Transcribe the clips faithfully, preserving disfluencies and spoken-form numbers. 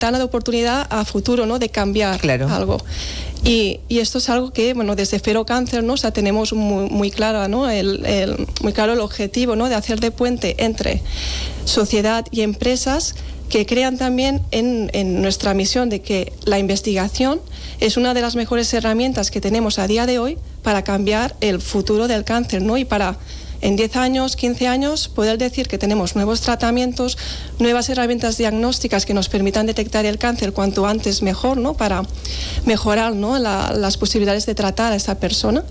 ventana de oportunidad a futuro, ¿no? De cambiar claro. algo. Y, y esto es algo que, bueno, desde Cero Cáncer, ¿no? O sea, tenemos muy, muy claro, ¿no? El, el, muy claro el objetivo, ¿no? De hacer de puente entre sociedad y empresas que crean también en, en nuestra misión de que la investigación es una de las mejores herramientas que tenemos a día de hoy para cambiar el futuro del cáncer, ¿no? Y para en diez años, quince años, poder decir que tenemos nuevos tratamientos, nuevas herramientas diagnósticas que nos permitan detectar el cáncer cuanto antes mejor, ¿no? Para mejorar, ¿no? La, las posibilidades de tratar a esta persona.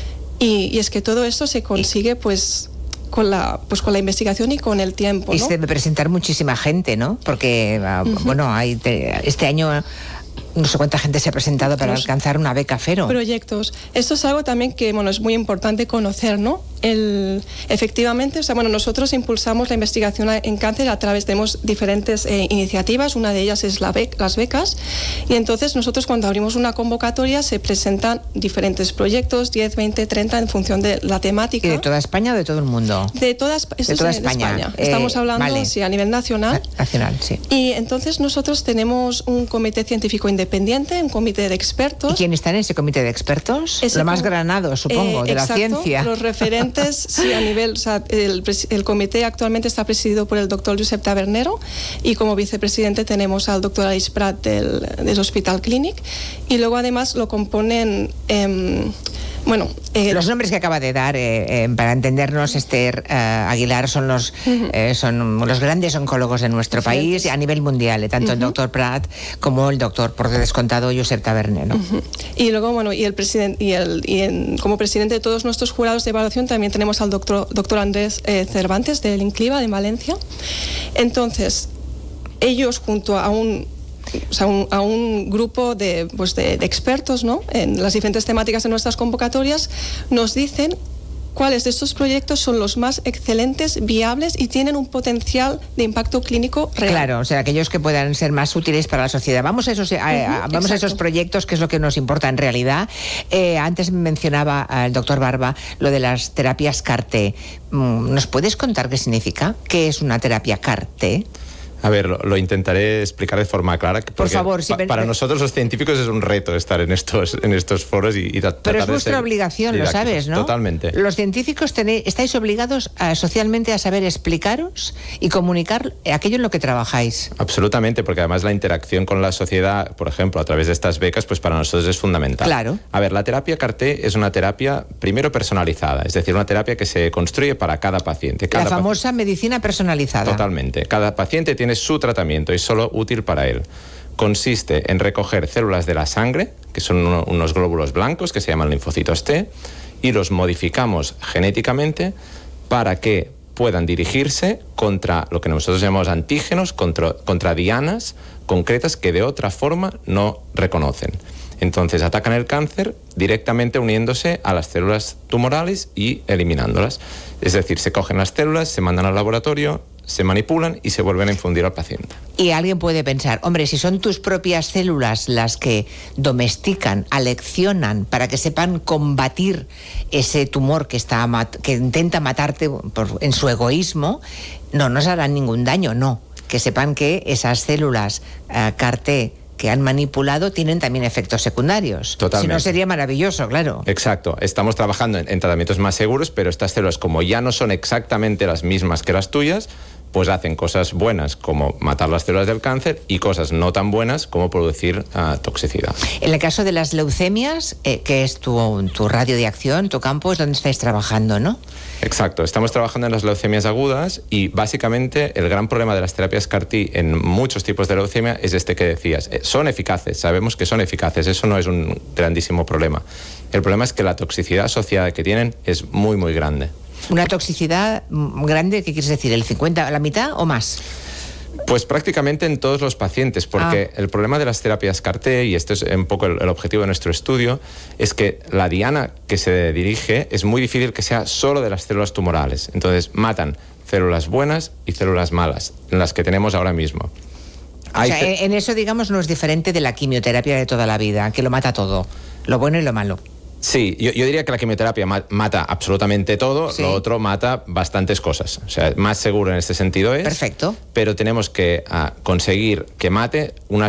Y, y es que todo esto se consigue, pues, con la, pues, con la investigación y con el tiempo, ¿no? Y se debe presentar muchísima gente, ¿no? Porque, uh, uh-huh. bueno, hay te, este año no sé cuánta gente se ha presentado para Los alcanzar una beca Fero. Proyectos. Esto es algo también que, bueno, es muy importante conocer, ¿no? El, efectivamente, o sea, bueno, nosotros impulsamos la investigación en cáncer a través de diferentes eh, iniciativas. Una de ellas es la bec, las becas. Y entonces nosotros cuando abrimos una convocatoria se presentan diferentes proyectos, diez, veinte, treinta, en función de la temática. ¿Y de toda España o de todo el mundo? De, todas, de toda España. De España. Eh, Estamos hablando, vale. sí, a nivel nacional. Nacional, sí. Y entonces nosotros tenemos un comité científico independiente, un comité de expertos. ¿Y quién está en ese comité de expertos? Ese Lo más granado, supongo, eh, de exacto, la ciencia. Los referentes. Sí, a nivel, o sea, el, el comité actualmente está presidido por el doctor Josep Tabernero y como vicepresidente tenemos al doctor Aleix Prat del, del Hospital Clínic y luego además lo componen eh, bueno... Eh, los nombres que acaba de dar, eh, eh, para entendernos, Esther eh, Aguilar, son los, uh-huh. eh, son los grandes oncólogos de nuestro país a nivel mundial, eh, tanto uh-huh. el doctor Prat como el doctor, por descontado, Josep Tabernero. Uh-huh. Y luego, bueno, y el presidente y, el, y en, como presidente de todos nuestros jurados de evaluación también tenemos al doctor, doctor Andrés eh, Cervantes del INCLIVA de Valencia. Entonces, ellos junto a un O sea, un, a un grupo de, pues de, de expertos, ¿no? En las diferentes temáticas de nuestras convocatorias, nos dicen cuáles de estos proyectos son los más excelentes, viables y tienen un potencial de impacto clínico real. Claro, o sea, aquellos que puedan ser más útiles para la sociedad. Vamos a esos, a, a, uh-huh, vamos a esos proyectos, que es lo que nos importa en realidad. Eh, antes mencionaba el doctor Barba lo de las terapias C A R T. ¿Nos puedes contar qué significa? ¿Qué es una terapia C A R T? A ver, lo, lo intentaré explicar de forma clara. Por favor, si pa, para nosotros los científicos es un reto estar en estos, en estos foros y, y tratar Pero es de vuestra obligación, lo sabes, ¿no? Totalmente. Los científicos tenéis, estáis obligados a, socialmente a saber explicaros y comunicar aquello en lo que trabajáis. Absolutamente, porque además la interacción con la sociedad, por ejemplo, a través de estas becas, pues para nosotros es fundamental. Claro. A ver, la terapia C A R T es una terapia primero personalizada, es decir, una terapia que se construye para cada paciente. Cada la famosa paciente. medicina personalizada. Totalmente. Cada paciente tiene su tratamiento y solo útil para él. Consiste en recoger células de la sangre, que son uno, unos glóbulos blancos que se llaman linfocitos T, y los modificamos genéticamente para que puedan dirigirse contra lo que nosotros llamamos antígenos, contra, contra dianas concretas que de otra forma no reconocen. Entonces atacan el cáncer directamente uniéndose a las células tumorales y eliminándolas. Es decir, se cogen las células, se mandan al laboratorio, se manipulan y se vuelven a infundir al paciente. Y alguien puede pensar, hombre, si son tus propias células las que domestican, aleccionan para que sepan combatir ese tumor que, está que intenta matarte por, en su egoísmo, no nos harán ningún daño, no. Que sepan que esas células uh, C A R T que han manipulado tienen también efectos secundarios. Totalmente. Si no, sería maravilloso, claro. Exacto. Estamos trabajando en, en tratamientos más seguros, pero estas células, como ya no son exactamente las mismas que las tuyas, pues hacen cosas buenas como matar las células del cáncer y cosas no tan buenas como producir uh, toxicidad. En el caso de las leucemias, eh, que es tu, tu radio de acción, tu campo, es donde estáis trabajando, ¿no? Exacto. Estamos trabajando en las leucemias agudas y básicamente el gran problema de las terapias C A R T en muchos tipos de leucemia es este que decías. Eh, son eficaces, sabemos que son eficaces, eso no es un grandísimo problema. El problema es que la toxicidad asociada que tienen es muy, muy grande. Una toxicidad grande, ¿qué quieres decir? ¿El cincuenta, la mitad o más? Pues prácticamente en todos los pacientes, porque ah. el problema de las terapias C A R T, y este es un poco el, el objetivo de nuestro estudio, es que la diana que se dirige es muy difícil que sea solo de las células tumorales. Entonces matan células buenas y células malas, las que tenemos ahora mismo. Hay o sea, en eso, digamos, no es diferente de la quimioterapia de toda la vida, que lo mata todo, lo bueno y lo malo. Sí, yo, yo diría que la quimioterapia ma- mata absolutamente todo, Sí. lo otro mata bastantes cosas. O sea, más seguro en este sentido es. Perfecto. Pero tenemos que uh, conseguir que mate unas